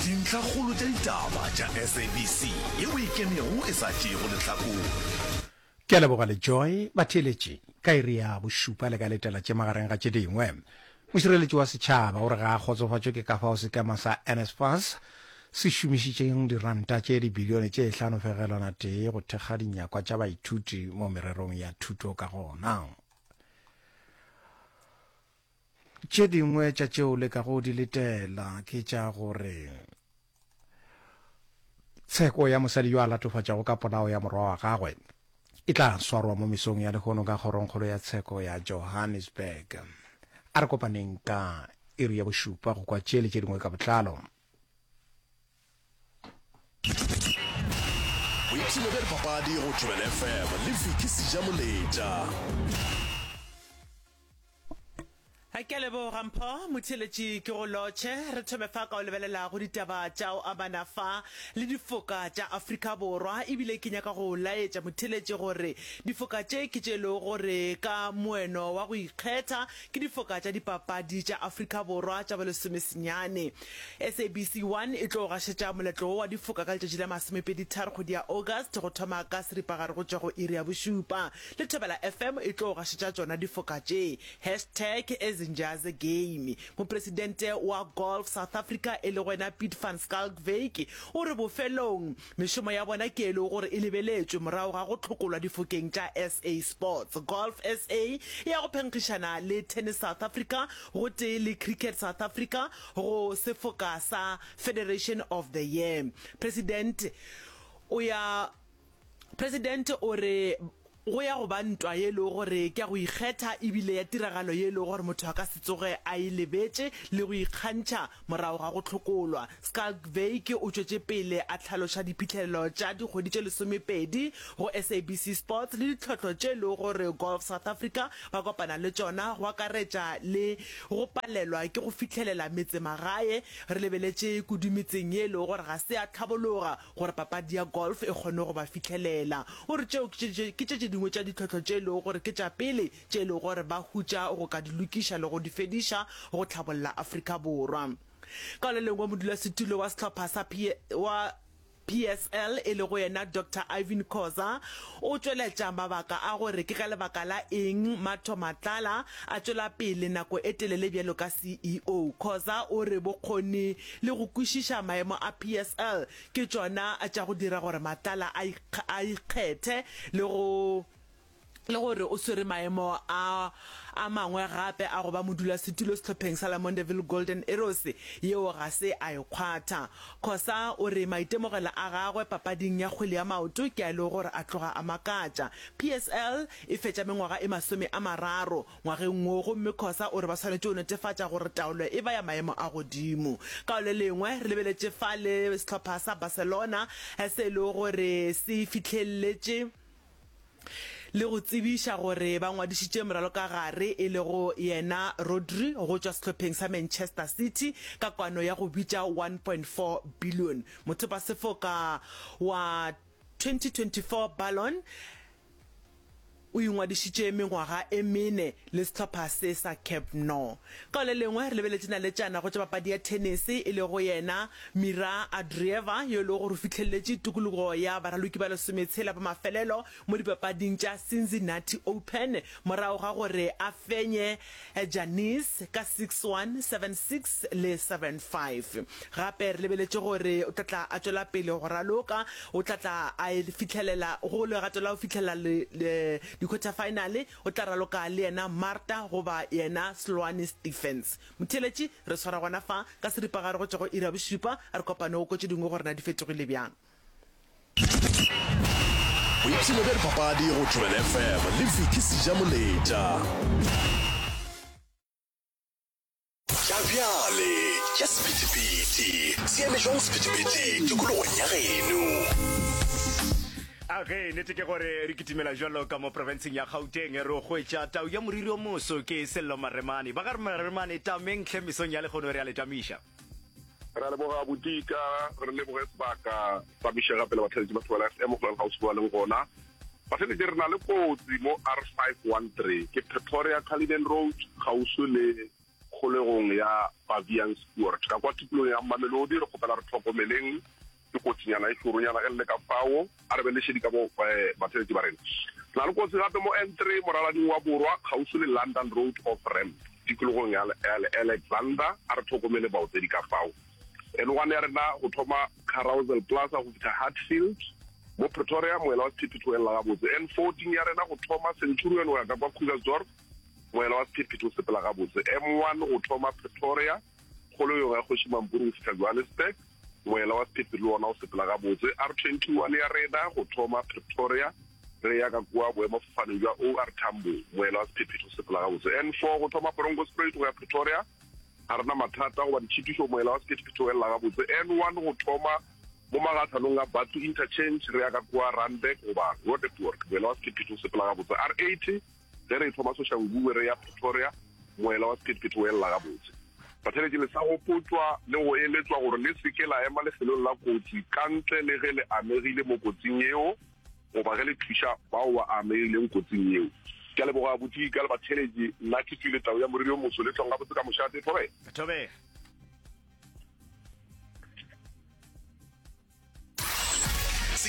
dintlhakgolo tša ditaba tša SABC yeo e kemego e sa tšego lehlakong. Ke a leboga le Joy Batheletše ka iri ya bošupa le ka letela tše magareng ga tše dingwe. Mošireletši wa setšhaba o re ga a kgotsofatšwe ke ka fao sekema sa NSFAS se šomišitšeng diranta tše dibilione tše 5.1 go thekga dinyakwa tša baithuti mo mererong ya thuto ka gona. Tše dingwe tša tšeo le ka go di letela ke tša gore tsheko ya mosadi yo a latofatšago ka polao ya morwa wa gagwe e tla swarwa mo mesong ya lehono ka kgoronkgolo ya tsheko ya Johannesburg. A re kopaneng ka iri ya bošupa go kwa tšele tše dingwe ka botlalo. Boipshino bja dipapadi go Thobela FM le Viki Sejamoletša. Ha ke lebo rampo motheletši ke go lotše re thome fa ka o lebelela go ditaba tšao a banafa le difoka tša Afrika Borwa ebile ke nyaka go laetša motheletši gore difoka tše ke tše le gore ka moeno wa go ikgetha ke difoka tša dipapadi tša Afrika Borwa tša balesomesenyane. SABC 1 e tlo gašetša moletlo wa difoka ka letšatši la 23 kgwedi ya August go thoma ka seripagare go tšwa go iri ya bošupa le Thobela FM e tlo gašetša tšona difoka tše #Ezinjaze game. Mopresidente wa Golf South Africa e le gwena Piet van Schalkwyk o re bofelong mešomo ya bona ke le gore e lebeletšwe morago ga go tlhokolwa difokeng tša SA Sports. Golf SA ya go phenkgišana le Tennis South Africa go tee le Cricket South Africa go sefoka sa Federation of the Year. President o re go ya go ba ntwa ye le gore ke go ikgetha ebile ya tiragalo ye le gore motho a ka se tsoge a e lebetse le go ikgantšha morago ga go tlhokolwa. Schalkwyk o tšwetše pele a tlhaloša diphihlelelo tša dikgwedi tše 12 go SABC Sports le ditlhotlho tše le gore Golf South Africa ba kopana le tšona go akaretša le go palelwa ke go fitlhelela metsemagae. Re lebeletše kudumetseng ye le gore ga se a tlhabologa gore papadi ya golf e kgone go ba fitlhelela. O re tšeo ke tše dingwe tša ditlhotlho tše le gore ke tša pele tše le gore ba hutša go ka di lokiša le go di fediša go tlhabolla Afrika Borwa. Ka le lengwe modulasetulo wa sehlopha sa PSL e le go yena Dr. Ivan Khoza o tšweletša mabaka a gore ke ka lebaka la eng Matho Matlala a tšwela pele nako e telele bjalo ka CEO. Khoza o re bokgoni le go kwešiša maemo a PSL ke tšona tša go dira gore Matlala a ikgethe le gore o swere maemo a mangwe gape a go ba modulasetulo sehlopheng sa Lamondeville Golden Arrows yeo ga se a ikgwatha. Khoza o re maitemogelo a gagwe papading ya kgwele ya maoto ke a le gore a tloga a makatša. PSL e fetša mengwaga e 30 ngwageng wo gomme Khoza o re ba swanetše go netefatša gore taolo e ba ya maemo a godimo. Ka le lengwe re lebeletše fa le sehlopha sa Barcelona se le gore se fitlhelletše le go tsebiša gore ba ngwadišitše moralo ka gare e le go yena Rodri go tšwa sehlopheng sa Manchester City ka kwano ya go bitša 1.4 billion. Mothopa sefoka wa 2024 Ballon o ingwadišitše mengwaga e 4 le sehlopha se sa Camp Nou. Ka le lengwe re lebeletšena le tšana go tša papadi ya tennis e le go yena Mira Andreeva yo le gore o fitlhelletše tikologo ya baraloki ba lesometshela ba mafelelo mo dipapading tša Cincinnati Open morago ga gore a fenye Janice ka 6-1, 7-6 le 7-5. Gape re lebeletše gore o tlatla a tšwela pele go raloka o tlatla a fitlhelela go legato la go fitlhelela quarter finale o tla raloka le yena Marta goba yena Sloane Stephens. Motheletši re swara gona fa ka seripagare go tšwa go ira bošupa a re kopane go kotše dingwe gore na di fetogile bjang. Boipshino bja dipapadi go Thobela FM le Viki Sejamoletša. Tša bjale tša sephethephethe seeme jwang sephethephethe tikologong ya geno. Okay, nete ke gore re kitimela jalo ka mo provinceng ya Gauteng re go hwetša tau ya moriri o moso ke Sello Maremane ba gare Maremane ta menhle mesong ya le kgono re a le tamiša ra le boga butika re le boga sebaka tamiša gape le batlhaletši ba Thobela FM go la gausi wa leng gona ba se re na le kotsi mo R513 ke Pretoria Cullinan Road gausi le kgolegong ya Pavian Sport ka kwa tikolong ya Mamelodi re kgopela re tlhokomeleng ke kotsinyana e šoronyana ge le ka fao a re be le šedi ka mo batheletši ba rena na le kotsi gape mo N3 moralading wa borwa kgausi le London Road of Rem tikologong ya Alexander a re tlhokomele baotsedi ka fao N1 ya rena go thoma Carousel Plaza go fitha Hatfield mo Pretoria moela wa Sephethephethe la gabotse N14 ya rena go thoma Centurion wa ka kwa Krugersdorp moela wa Sephethephethe sepela gabotse M1 go thoma Pretoria kgolo yo ga go Shimampuru fitha Johannesburg moela wa Sephethephethe le wona o sepela gabotse R21 ya rena go thoma Pretoria re ya ka kwa boemafofane jwa OR Tambo moela wa Sephethephethe o sepela gabotse N4 go thoma Bronkhorstspruit go ya Pretoria a rena mathata go ba ditšhitišo moela wa Sephethephethe o elela gabotse N1 go thoma mo magathanong a Batu Interchange re ya ka kwa Randburg goba Roodepoort moela wa Sephethephethe o sepela gabotse R80 ge re thoma Soshanguve re ya Pretoria moela wa Sephethephethe o elela gabotse batheletši le sa go potswa le go eletswa gore le seke la ema lefelong la kotsi ka ntle le ge le amegile mo kotsing eo goba ge le thuša bao ba amegileng kotsing eo ke a leboga abuti ka le batheletši nna ke tswile tau ya moriri o moso le tlhong gabotse ka mošate Tobe